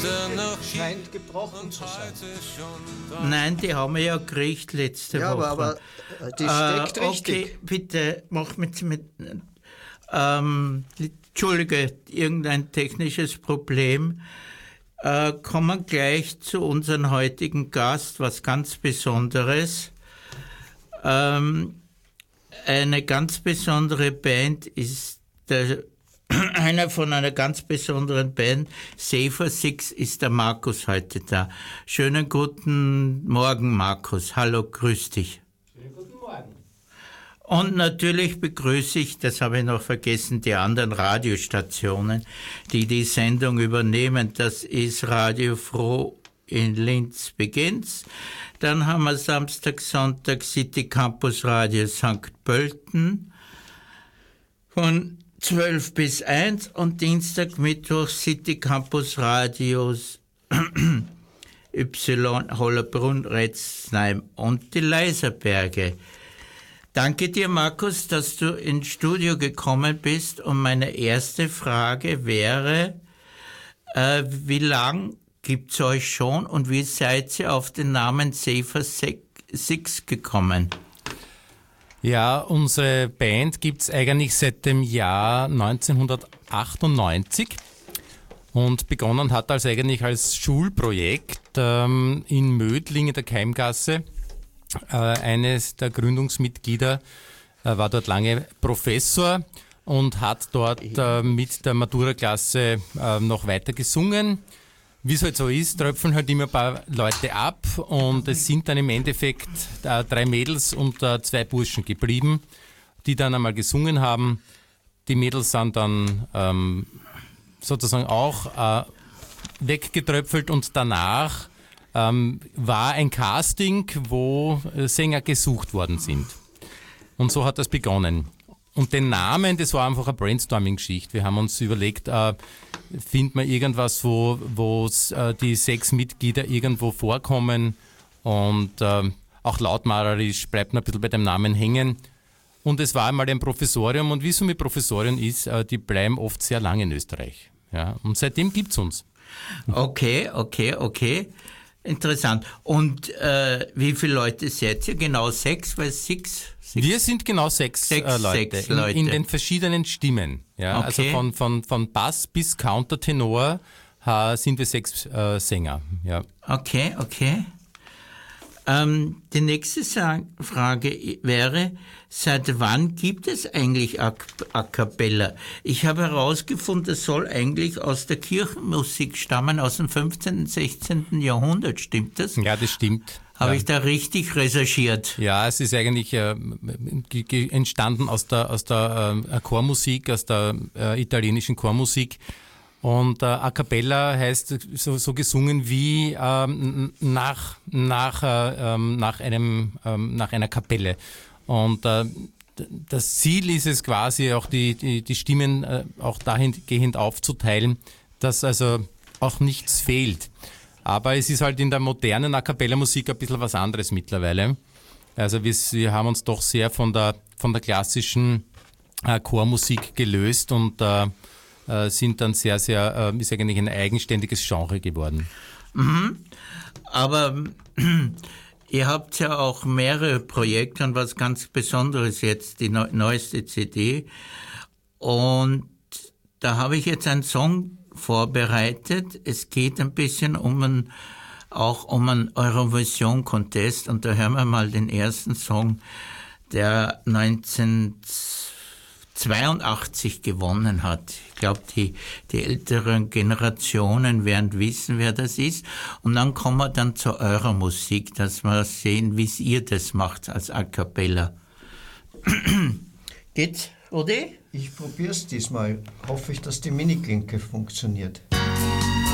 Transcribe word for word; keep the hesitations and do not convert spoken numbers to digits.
scheint gebrochen zu sein. Nein, die haben wir ja gekriegt letzte ja, Woche. Aber, aber die steckt äh, richtig. Okay, bitte, mach mit... mit ähm, Entschuldige, irgendein technisches Problem. Äh, kommen wir gleich zu unserem heutigen Gast, was ganz Besonderes. Ähm, eine ganz besondere Band ist der, einer von einer ganz besonderen Band, Safer Six, ist der Markus heute da. Schönen guten Morgen, Markus. Hallo, grüß dich. Schönen guten Morgen. Und natürlich begrüße ich, das habe ich noch vergessen, die anderen Radiostationen, die die Sendung übernehmen. Das ist Radio Froh in Linz beginnt's. Dann haben wir Samstag, Sonntag City Campus Radio Sankt Pölten von zwölf bis eins und Dienstag, Mittwoch City Campus Radios Y, Hollerbrunn, Retzheim und die Leiserberge. Danke dir, Markus, dass du ins Studio gekommen bist. Und meine erste Frage wäre, äh, wie lang gibt's euch schon und wie seid ihr auf den Namen Safer Six gekommen? Ja, unsere Band gibt's eigentlich seit dem Jahr neunzehnhundertachtundneunzig und begonnen hat als eigentlich als Schulprojekt ähm, in Mödling in der Keimgasse. Äh, eines der Gründungsmitglieder äh, war dort lange Professor und hat dort äh, mit der Matura-Klasse äh, noch weiter gesungen. Wie es halt so ist, tröpfeln halt immer ein paar Leute ab und es sind dann im Endeffekt äh, drei Mädels und äh, zwei Burschen geblieben, die dann einmal gesungen haben. Die Mädels sind dann ähm, sozusagen auch äh, weggetröpfelt und danach ähm, war ein Casting, wo äh, Sänger gesucht worden sind. Und so hat das begonnen. Und den Namen, das war einfach eine Brainstorming-Geschichte. Wir haben uns überlegt, äh, findet man irgendwas, wo, wo äh, die sechs Mitglieder irgendwo vorkommen und äh, auch lautmalerisch bleibt man ein bisschen bei dem Namen hängen. Und es war einmal ein Professorium und wie es so mit Professorien ist, äh, die bleiben oft sehr lange in Österreich. Ja, und seitdem gibt's uns. Okay, okay, okay. Interessant. Und äh, wie viele Leute seid ihr? Genau sechs, weil six? six Wir sind genau sechs, sechs, äh, Leute, sechs Leute. In, in den verschiedenen Stimmen. Ja, okay. Also von, von, von Bass bis Countertenor äh, sind wir sechs äh, Sänger. Ja. Okay, okay. Ähm, die nächste Sa- Frage wäre, seit wann gibt es eigentlich A, A Cappella? Ich habe herausgefunden, es soll eigentlich aus der Kirchenmusik stammen, aus dem fünfzehnten, sechzehnten Jahrhundert, stimmt das? Ja, das stimmt. Habe ja. ich da richtig recherchiert? Ja, es ist eigentlich äh, g- g- entstanden aus der, aus der äh, Chormusik, aus der äh, italienischen Chormusik. Und äh, A Cappella heißt so, so gesungen wie ähm, nach, nach, äh, ähm, nach, einem, ähm, nach einer Kapelle. Und äh, das Ziel ist es quasi, auch die, die, die Stimmen äh, auch dahingehend aufzuteilen, dass also auch nichts fehlt. Aber es ist halt in der modernen A Cappella-Musik ein bisschen was anderes mittlerweile. Also wir, wir haben uns doch sehr von der, von der klassischen äh, Chormusik gelöst und äh, sind dann sehr, sehr, ist eigentlich ein eigenständiges Genre geworden. Mhm. Aber ihr habt ja auch mehrere Projekte und was ganz Besonderes jetzt, die neueste C D. Und da habe ich jetzt einen Song vorbereitet. Es geht ein bisschen um ein, auch um einen Eurovision Contest und da hören wir mal den ersten Song, der neunzehnhundertzweiundachtzig gewonnen hat. Ich glaube, die, die älteren Generationen werden wissen, wer das ist. Und dann kommen wir dann zu eurer Musik, dass wir sehen, wie ihr das macht als A Cappella. Geht's, oder? Ich probiere es diesmal. Hoffe ich, dass die Miniklinke funktioniert.